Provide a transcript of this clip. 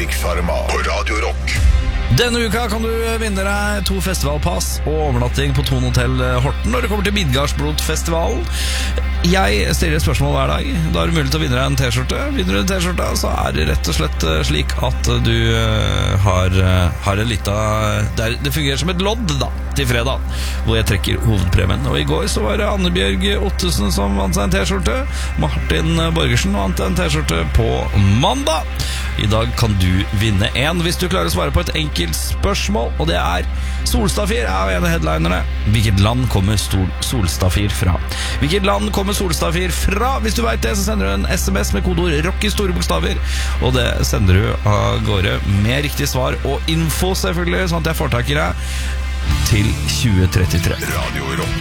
Erik Sjarma på Radio Rock. Denne uka kan du vinne deg 2 festivalpass og overnatting på Thon Hotel Horten når det kommer til Midgardsblodfestivalen. Jeg stiller et spørsmål hver dag. Da har du mulighet til å vinne deg en t-skjorte. Vinner du en t-skjorte, så er det rett og slett slik at du har en lita det fungerer som et lodd da, til fredag, hvor jeg trekker hovedpremien. Og i går så var det Annebjørg Ottesen som vant seg en t-skjorte. Martin Borgersen vant en t-skjorte på mandag. I dag kan du vinne en hvis du klarer å svare på et enkelt spørsmål, og det er Solstafir er en av headlinerne. Hvilket land kommer Solstafir fra? Hvilket land kommer Solstafir fra? Hvis du vet det, så sender du en SMS med kodeord ROCK i store bokstaver, og det sender du av gårde med riktig svar og info selvfølgelig, sånn at jeg får tak i deg til 2033. Radio Rock.